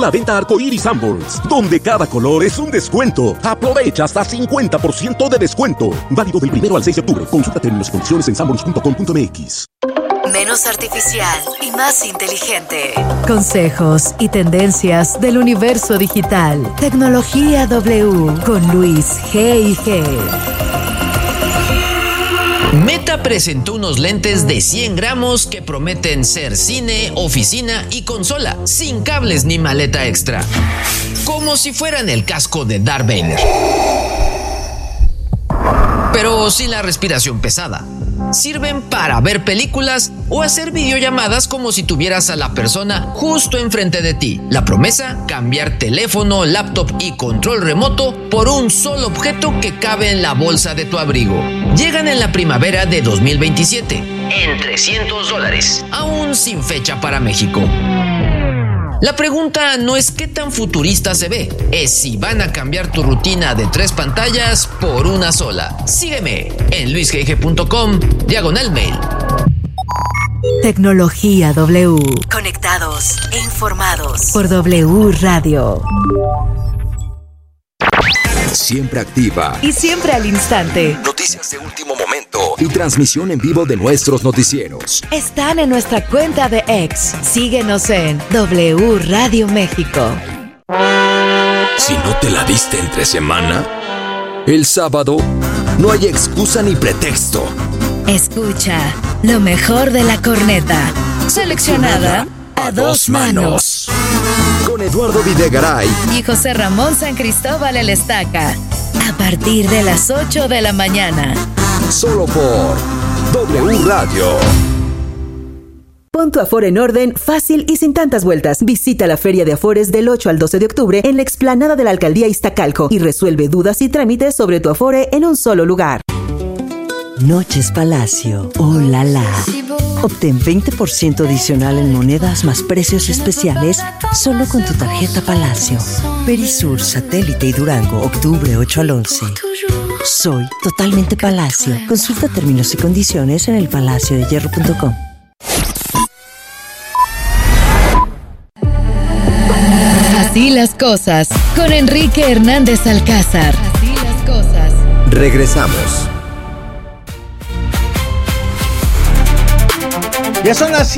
La venta Arcoiris Sanborns, donde cada color es un descuento. Aprovecha hasta 50% de descuento. Válido del 1 al 6 de octubre. Consulta términos y condiciones en sanborns.com.mx. Menos artificial y más inteligente. Consejos y tendencias del universo digital. Tecnología W con Luis G&G. Meta presentó unos lentes de 100 gramos que prometen ser cine, oficina y consola, sin cables ni maleta extra. Como si fueran el casco de Darth Vader. Pero sin la respiración pesada. Sirven para ver películas o hacer videollamadas como si tuvieras a la persona justo enfrente de ti. La promesa: cambiar teléfono, laptop y control remoto por un solo objeto que cabe en la bolsa de tu abrigo. Llegan en la primavera de 2027 en $300, aún sin fecha para México. La pregunta no es qué tan futurista se ve, es si van a cambiar tu rutina de 3 pantallas por una sola. Sígueme en luisgg.com/mail. Tecnología W. Conectados e informados por W Radio. Siempre activa Y siempre al instante. Noticias de último momento y transmisión en vivo de nuestros noticieros. Están en nuestra cuenta de X. Síguenos en W Radio México. Si no te la diste entre semana, el sábado no hay excusa ni pretexto. Escucha lo mejor de la corneta, seleccionada a 2 manos. Con Eduardo Videgaray Y José Ramón San Cristóbal el Estaca. A partir de las 8 de la mañana. solo por W Radio. Pon tu Afore en orden, fácil y sin tantas vueltas. Visita la Feria de Afores del 8 al 12 de octubre en la explanada de la Alcaldía Iztacalco y resuelve dudas y trámites sobre tu Afore en un solo lugar. Noches Palacio. ¡Oh, la la! Obtén 20% adicional en monedas más precios especiales solo con tu tarjeta Palacio. Perisur, Satélite y Durango, octubre 8 al 11. Soy totalmente Palacio. Consulta términos y condiciones en elpalaciodehierro.com. Así las cosas, con Enrique Hernández Alcázar. Así las cosas. Regresamos. Ya son las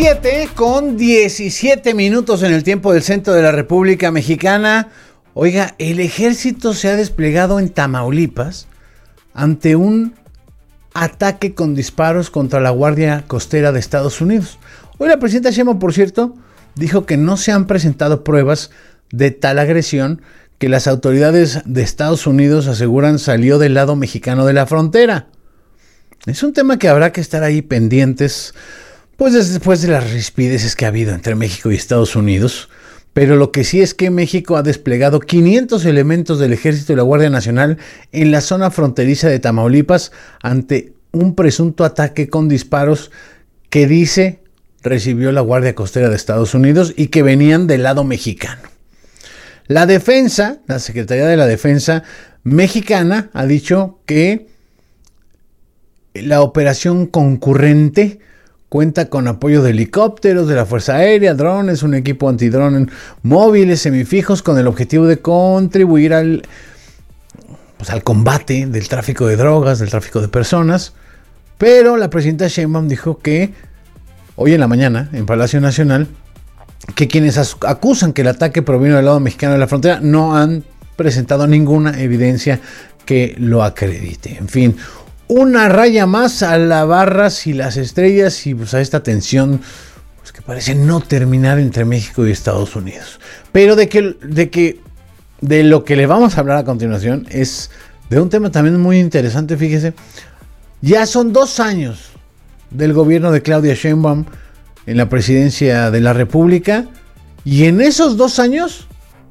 7:17 en el tiempo del centro de la República Mexicana. Oiga, el ejército se ha desplegado en Tamaulipas ante un ataque con disparos contra la Guardia Costera de Estados Unidos. Hoy la presidenta Sheinbaum, por cierto, dijo que no se han presentado pruebas de tal agresión que las autoridades de Estados Unidos aseguran salió del lado mexicano de la frontera. Es un tema que habrá que estar ahí pendientes, pues después de las rispideces que ha habido entre México y Estados Unidos. Pero lo que sí es que México ha desplegado 500 elementos del Ejército y la Guardia Nacional en la zona fronteriza de Tamaulipas ante un presunto ataque con disparos que dice recibió la Guardia Costera de Estados Unidos y que venían del lado mexicano. La defensa, la Secretaría de la Defensa mexicana ha dicho que la operación concurrente cuenta con apoyo de helicópteros de la Fuerza Aérea, drones, un equipo antidrón móviles, semifijos, con el objetivo de contribuir al combate del tráfico de drogas, del tráfico de personas. Pero la presidenta Sheinbaum dijo que hoy en la mañana, en Palacio Nacional, que quienes acusan que el ataque provino del lado mexicano de la frontera no han presentado ninguna evidencia que lo acredite. En fin, una raya más a las barras y las estrellas y pues a esta tensión pues que parece no terminar entre México y Estados Unidos. Pero de lo que le vamos a hablar a continuación es de un tema también muy interesante, fíjese. Ya son 2 años del gobierno de Claudia Sheinbaum en la presidencia de la República y en esos 2 años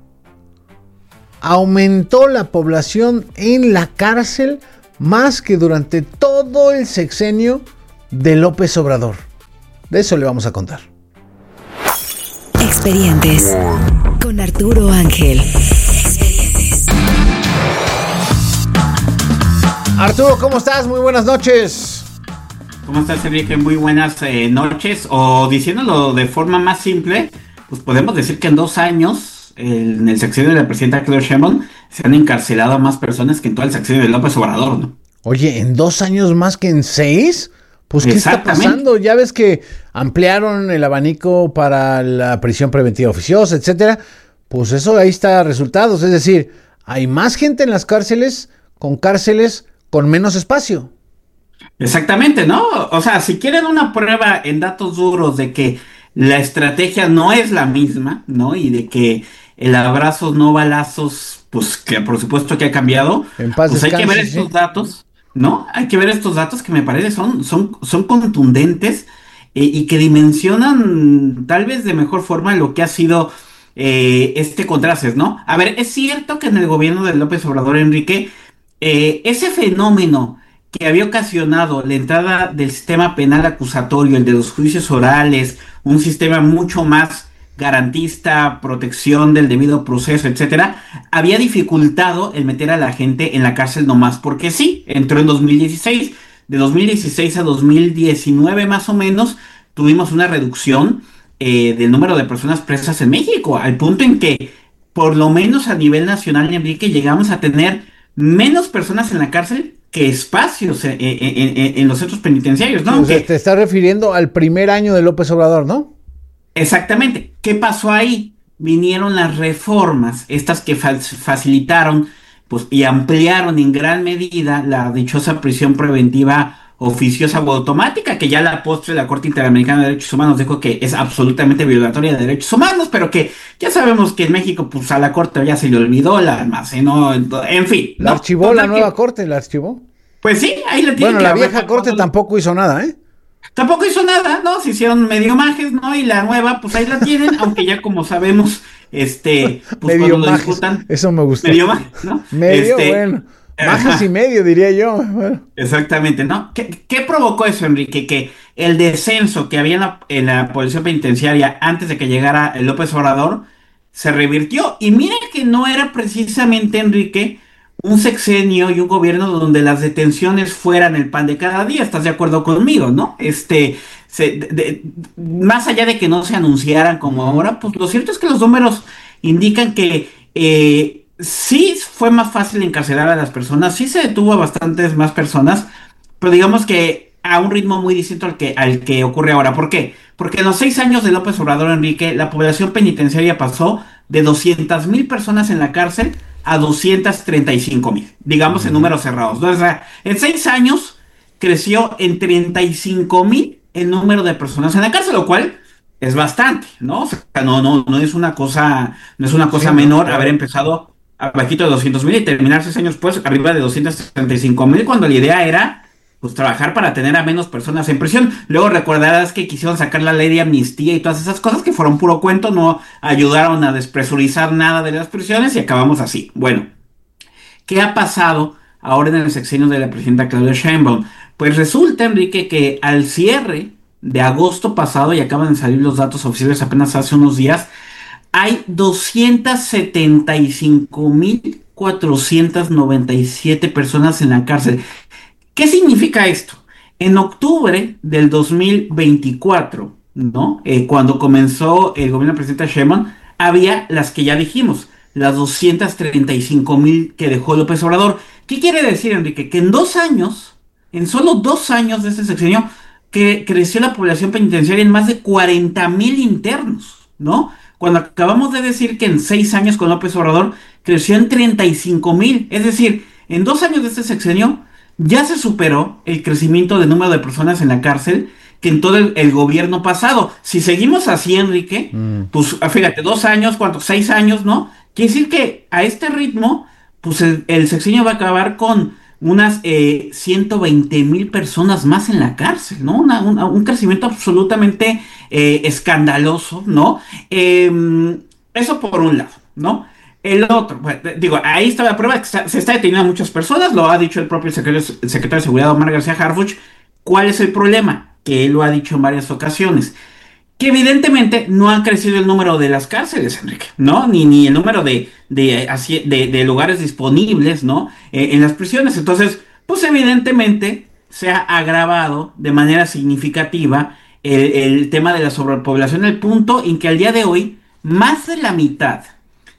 aumentó la población en la cárcel más que durante todo el sexenio de López Obrador. De eso le vamos a contar. Expedientes con Arturo Ángel. Arturo, ¿cómo estás? Muy buenas noches. ¿Cómo estás, Enrique? Muy buenas noches. O diciéndolo de forma más simple, pues podemos decir que en 2 años en el sexenio de la presidenta Claudia Sheinbaum, se han encarcelado a más personas que en todo el sexenio de López Obrador, ¿no? Oye, ¿en 2 años más que en 6? Pues, ¿qué está pasando? Ya ves que ampliaron el abanico para la prisión preventiva oficiosa, etcétera. Pues eso, ahí está resultados. Es decir, hay más gente en las cárceles con menos espacio. Exactamente, ¿no? O sea, si quieren una prueba en datos duros de que la estrategia no es la misma, ¿no? Y de que el abrazos no balazos, pues que por supuesto que ha cambiado, pues hay que ver estos datos, ¿no? Hay que ver estos datos que me parece son contundentes y que dimensionan tal vez de mejor forma lo que ha sido este contraste, ¿no? A ver, es cierto que en el gobierno de López Obrador, Enrique, ese fenómeno que había ocasionado la entrada del sistema penal acusatorio, el de los juicios orales, un sistema mucho más garantista, protección del debido proceso, etcétera, había dificultado el meter a la gente en la cárcel nomás porque sí. Entró en 2016, de 2016 a 2019 más o menos, tuvimos una reducción del número de personas presas en México, al punto en que, por lo menos a nivel nacional, Enrique, llegamos a tener menos personas en la cárcel que espacios en los centros penitenciarios, ¿no? O sea, te estás refiriendo al primer año de López Obrador, ¿no? Exactamente. ¿Qué pasó ahí? Vinieron las reformas, estas que facilitaron pues, y ampliaron en gran medida la dichosa prisión preventiva oficiosa o automática, que ya a la postre la Corte Interamericana de Derechos Humanos dijo que es absolutamente violatoria de derechos humanos, pero que ya sabemos que en México, pues a la Corte ya se le olvidó, la almacenó, en fin. La archivó la nueva Corte, la archivó. Pues sí, ahí la tiene. Bueno, la vieja Corte tampoco hizo nada, ¿eh? Tampoco hizo nada, ¿no? Se hicieron medio majes, ¿no? Y la nueva, pues ahí la tienen, aunque ya como sabemos, pues medio cuando lo majes, discutan. eso me gustó. Medio majes, ¿no? Medio, bueno. Majes y medio, diría yo. Bueno. Exactamente, ¿no? ¿Qué provocó eso, Enrique? Que el descenso que había en la policía penitenciaria antes de que llegara el López Obrador se revirtió. Y mira que no era precisamente, Enrique, un sexenio y un gobierno donde las detenciones fueran el pan de cada día. ¿Estás de acuerdo conmigo, no? Más allá de que no se anunciaran como ahora, pues lo cierto es que los números indican que sí fue más fácil encarcelar a las personas, sí se detuvo a bastantes más personas, pero digamos que a un ritmo muy distinto al que ocurre ahora. ¿Por qué? Porque en los 6 años de López Obrador, Enrique, la población penitenciaria pasó de 200,000 personas en la cárcel a 235,000, digamos en números cerrados, ¿no? O sea, en 6 años creció en 35,000 el número de personas en la cárcel, lo cual es bastante, ¿no? O sea, no es una cosa menor haber empezado abajito de 200,000 y terminar 6 años pues arriba de 235,000, cuando la idea era pues trabajar para tener a menos personas en prisión. Luego recordarás que quisieron sacar la ley de amnistía y todas esas cosas que fueron puro cuento, no ayudaron a despresurizar nada de las prisiones y acabamos así. Bueno, ¿qué ha pasado ahora en el sexenio de la presidenta Claudia Sheinbaum? Pues resulta, Enrique, que al cierre de agosto pasado, y acaban de salir los datos oficiales apenas hace unos días, hay 275,497 personas en la cárcel. ¿Qué significa esto? En octubre del 2024, ¿no? Cuando comenzó el gobierno del presidente Sheinbaum, había las que ya dijimos, las 235,000 que dejó López Obrador. ¿Qué quiere decir, Enrique? Que en solo 2 años de este sexenio, que creció la población penitenciaria en más de 40,000 internos, ¿no? Cuando acabamos de decir que en 6 años con López Obrador creció en 35,000. Es decir, en 2 años de este sexenio ya se superó el crecimiento del número de personas en la cárcel que en todo el gobierno pasado. Si seguimos así, Enrique, pues fíjate, 2 años, ¿cuántos? 6 años, ¿no? Quiere decir que a este ritmo, pues el sexenio va a acabar con unas 120,000 personas más en la cárcel, ¿no? Un crecimiento absolutamente escandaloso, ¿no? Eso por un lado, ¿no? El otro, digo, ahí está la prueba, que se está deteniendo a muchas personas, lo ha dicho el propio secretario de Seguridad, Omar García Harfuch. ¿Cuál es el problema? Que él lo ha dicho en varias ocasiones, que evidentemente no ha crecido el número de las cárceles, Enrique, ¿no? Ni el número de lugares disponibles, ¿no? En las prisiones. Entonces, pues evidentemente se ha agravado de manera significativa el tema de la sobrepoblación, al punto en que al día de hoy más de la mitad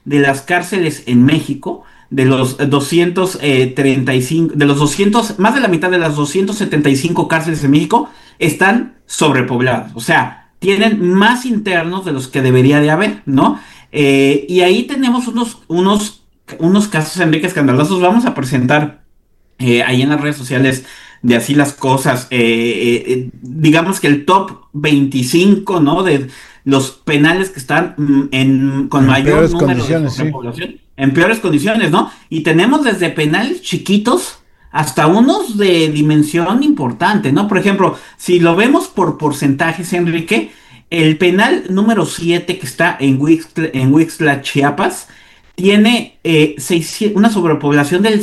de las cárceles en México, de los 235, más de la mitad de las 275 cárceles en México están sobrepobladas. O sea, tienen más internos de los que debería de haber, ¿no? Y ahí tenemos unos casos, Enrique, escandalosos. Vamos a presentar ahí en las redes sociales de Así las Cosas, digamos que el top 25, ¿no? De los penales que están con mayor número de población, sí. En peores condiciones, ¿no? Y tenemos desde penales chiquitos hasta unos de dimensión importante, ¿no? Por ejemplo, si lo vemos por porcentajes, Enrique, el penal número 7 que está en Huixtla, Chiapas, tiene una sobrepoblación del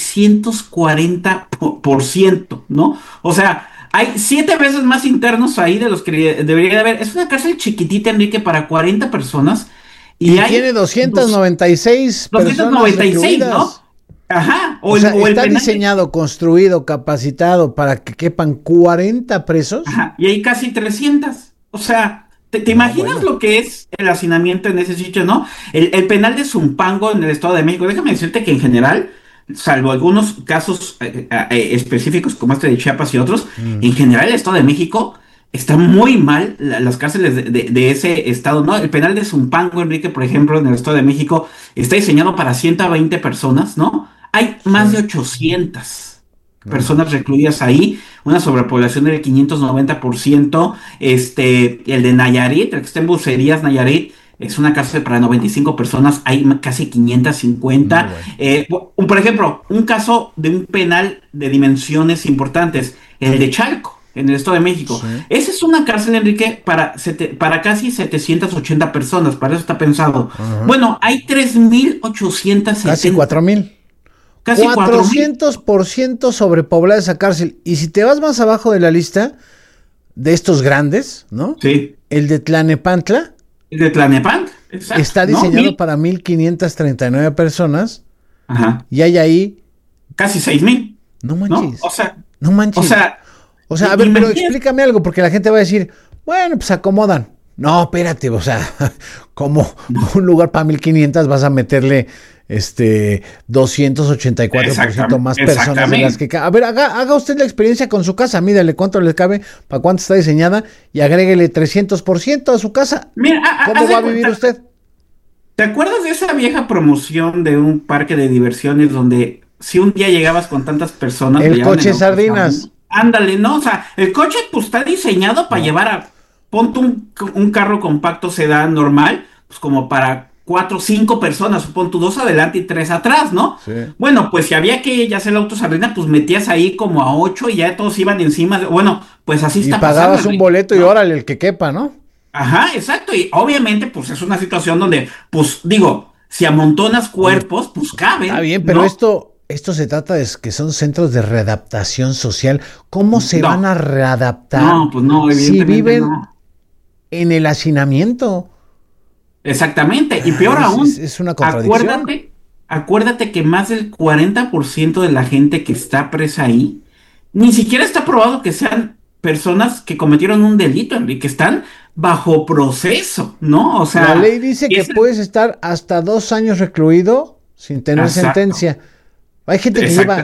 640%, ¿no? O sea, hay 7 veces más internos ahí de los que debería de haber. Es una cárcel chiquitita, Enrique, para 40 personas. Y tiene 296 personas recluidas. ¿No? Ajá. Está diseñado, construido, capacitado para que quepan 40 presos. Ajá. Y hay casi 300. O sea, ¿te imaginas lo que es el hacinamiento en ese sitio, no? El penal de Zumpango en el Estado de México, déjame decirte que en general, salvo algunos casos específicos como este de Chiapas y otros, en general el Estado de México está muy mal, las cárceles de ese estado, ¿no? El penal de Zumpango, Enrique, por ejemplo, en el Estado de México, está diseñado para 120 personas, ¿no? Hay más de 800 personas recluidas ahí, una sobrepoblación del 590%, el de Nayarit, el que está en Bucerías, Nayarit, es una cárcel para 95 personas, hay casi 550. Por ejemplo, un caso de un penal de dimensiones importantes, el de Chalco, en el Estado de México. Sí. Esa es una cárcel, Enrique, para casi 780 personas, para eso está pensado. Uh-huh. Bueno, hay 3,870. Casi 4,000. Casi 400% sobrepoblada esa cárcel. Y si te vas más abajo de la lista de estos grandes, ¿no? Sí. El de Tlalnepantla. El de Tlalnepantla, exacto. Está diseñado para 1,539 personas. Ajá. Y hay ahí casi 6,000. No manches. ¿No? No manches. O sea, a ver, pero explícame algo, porque la gente va a decir, bueno, pues acomodan. No, espérate, o sea, como un lugar para 1,500 vas a meterle 284% más personas de las que... A ver, haga usted la experiencia con su casa, mídale cuánto le cabe, para cuánto está diseñada, y agréguele 300% a su casa. Mira, ¿cómo va a vivir usted? ¿Te acuerdas de esa vieja promoción de un parque de diversiones donde si un día llegabas con tantas personas... El coche sardinas. Ándale, ¿no? O sea, el coche pues está diseñado para llevar ponte un carro compacto sedán normal, pues como para 4 o 5 personas, pon tú 2 adelante y 3 atrás, ¿no? Sí. Bueno, pues si había que ya hacer el auto sardina, pues metías ahí como a 8 y ya todos iban encima. Bueno, pues así está pasando. Y pagabas un boleto, ¿no? Y órale, el que quepa, ¿no? Ajá, exacto. Y obviamente, pues es una situación donde, pues digo, si amontonas cuerpos, pues caben. Está bien, pero ¿no? Esto se trata de que son centros de readaptación social. ¿Cómo se van a readaptar? No, pues no, evidentemente si viven en el hacinamiento. Exactamente, y peor aún, es una contradicción. Acuérdate que más del 40% de la gente que está presa ahí, ni siquiera está probado que sean personas que cometieron un delito, Enrique, están bajo proceso, ¿no? O sea, la ley dice que puedes estar hasta 2 años recluido sin tener sentencia. Hay gente que lleva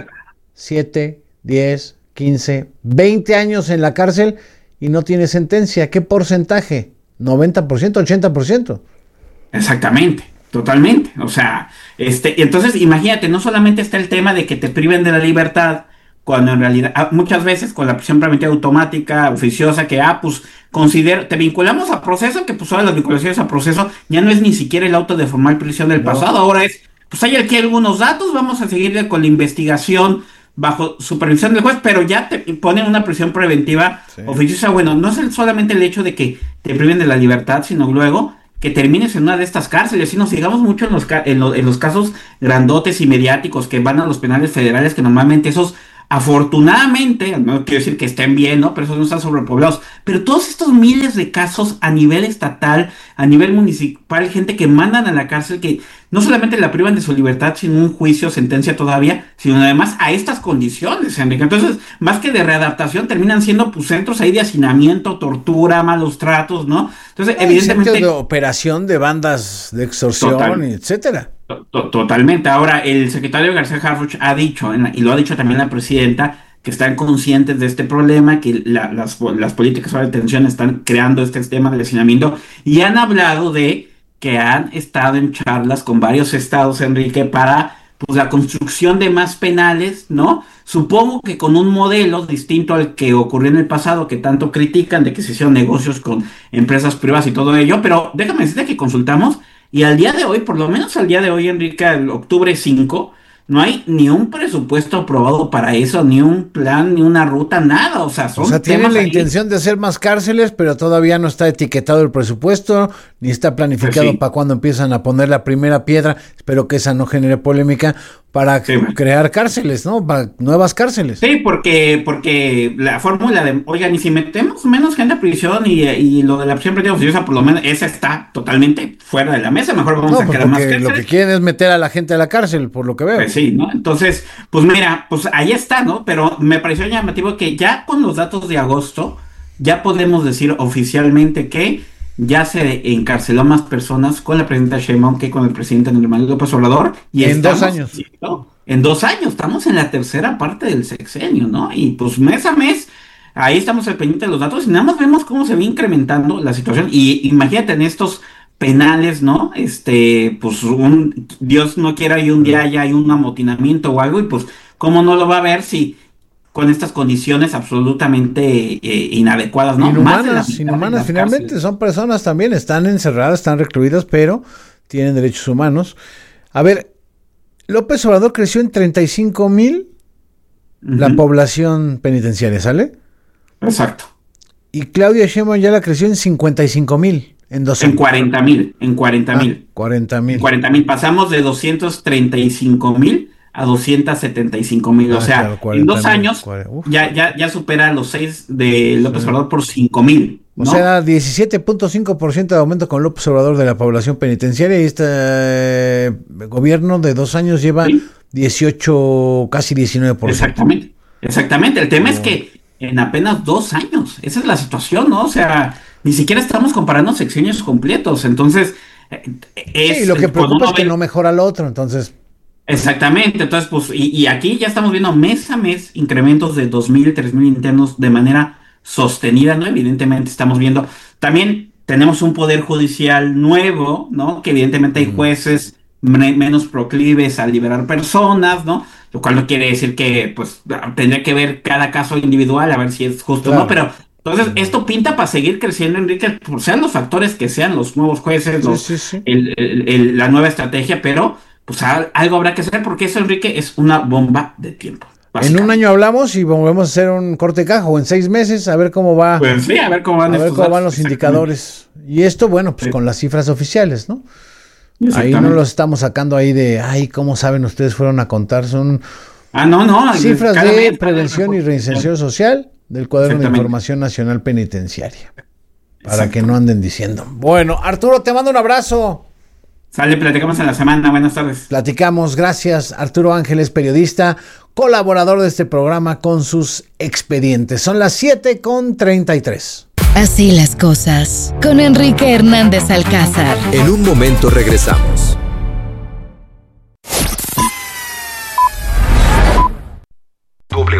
7, 10, 15, 20 años en la cárcel y no tiene sentencia. ¿Qué porcentaje? ¿90%, 80%? Exactamente, totalmente. O sea, entonces imagínate, no solamente está el tema de que te priven de la libertad, cuando en realidad, muchas veces con la prisión preventiva automática, oficiosa, que, pues, te vinculamos a proceso, que pues ahora las vinculaciones a proceso ya no es ni siquiera el auto de formal prisión del pasado, ahora es, pues hay aquí algunos datos, vamos a seguir con la investigación bajo supervisión del juez, pero ya te ponen una prisión preventiva oficiosa. Bueno, no es solamente el hecho de que te priven de la libertad, sino luego que termines en una de estas cárceles. Y nos fijamos mucho en los casos grandotes y mediáticos que van a los penales federales, que normalmente esos, afortunadamente, no quiero decir que estén bien, ¿no? Pero esos no están sobrepoblados. Pero todos estos miles de casos a nivel estatal, a nivel municipal, gente que mandan a la cárcel, que no solamente la privan de su libertad sin un juicio, sentencia todavía, sino además a estas condiciones, Enrique. Entonces, más que de readaptación, terminan siendo pues centros ahí de hacinamiento, tortura, malos tratos, ¿no? Entonces, evidentemente... centros de operación de bandas de extorsión, etcétera. Totalmente. Ahora, el secretario García Harfuch ha dicho, y lo ha dicho también la presidenta, que están conscientes de este problema, que las políticas de detención están creando este tema del hacinamiento, y han hablado de que han estado en charlas con varios estados, Enrique, para pues la construcción de más penales, ¿no? Supongo que con un modelo distinto al que ocurrió en el pasado, que tanto critican de que se hicieron negocios con empresas privadas y todo ello, pero déjame decirte que consultamos, y al día de hoy, por lo menos al día de hoy, Enrique, el octubre 5, no hay ni un presupuesto aprobado para eso, ni un plan, ni una ruta, nada. O sea, tienen la intención de hacer más cárceles, pero todavía no está etiquetado el presupuesto, ni está planificado para cuando empiezan a poner la primera piedra. Espero que esa no genere polémica, para crear cárceles, ¿no? Para nuevas cárceles. Sí, porque la fórmula de, oigan, y si metemos menos gente a prisión y lo de la prisión preventiva oficiosa, por lo menos esa está totalmente fuera de la mesa. Mejor vamos a crear más cárceles. Lo que quieren es meter a la gente a la cárcel, por lo que veo. Pues sí, ¿no? Entonces, pues mira, pues ahí está, ¿no? Pero me pareció llamativo que ya con los datos de agosto, ya podemos decir oficialmente que ya se encarceló más personas con la presidenta Sheinbaum que con el presidente Andrés Manuel López Obrador. Y en 2 años. ¿no? En 2 años, estamos en la tercera parte del sexenio, ¿no? Y pues mes a mes, ahí estamos al pendiente de los datos y nada más vemos cómo se va incrementando la situación. Y imagínate en estos penales, ¿no? Pues Dios no quiera y un día ya hay un amotinamiento o algo, y pues cómo no lo va a ver si con estas condiciones absolutamente inadecuadas, ¿no? Inhumanas, finalmente son personas también, están encerradas, están recluidas, pero tienen derechos humanos. A ver, López Obrador creció en 35,000 la población penitenciaria, ¿sale? Exacto. Y Claudia Sheinbaum ya la creció en 55,000 en 2 años. En 40,000. 40,000. Pasamos de 235,000 a 275,000, o sea, claro, en 2 años ya supera los 6 de López Obrador por 5,000, ¿no? O sea, 17.5% de aumento con López Obrador de la población penitenciaria, y este gobierno de 2 años lleva 18, casi 19%. Exactamente, el tema es que en apenas 2 años, esa es la situación, ¿no? O sea, ni siquiera estamos comparando sexenios completos, entonces sí, lo que preocupa es que no mejora lo otro, entonces... Exactamente, entonces pues, y aquí ya estamos viendo mes a mes incrementos de 2,000, 3,000 internos de manera sostenida, ¿no? Evidentemente estamos viendo, también tenemos un poder judicial nuevo, ¿no? Que evidentemente hay jueces menos proclives a liberar personas, ¿no? Lo cual no quiere decir que, pues, tendría que ver cada caso individual a ver si es justo o no, pero entonces esto pinta para seguir creciendo, Enrique, por sean los factores que sean, los nuevos jueces, la nueva estrategia, pero pues algo habrá que hacer, porque eso, Enrique, es una bomba de tiempo. En 1 año hablamos y volvemos a hacer un corte de caja, o en 6 meses, a ver cómo va. Pues sí, a ver cómo van los indicadores. Y esto, bueno, pues con las cifras oficiales, ¿no? Ahí no los estamos sacando ahí de, ¿cómo saben ustedes? Fueron a contar, son cifras de prevención y reinserción social del Cuaderno de Información Nacional Penitenciaria. Para que no anden diciendo. Bueno, Arturo, te mando un abrazo. Sale, platicamos en la semana. Buenas tardes. Platicamos, gracias. Arturo Ángeles, periodista, colaborador de este programa con sus expedientes. Son las 7:33. Así las cosas, con Enrique Hernández Alcázar. En un momento regresamos.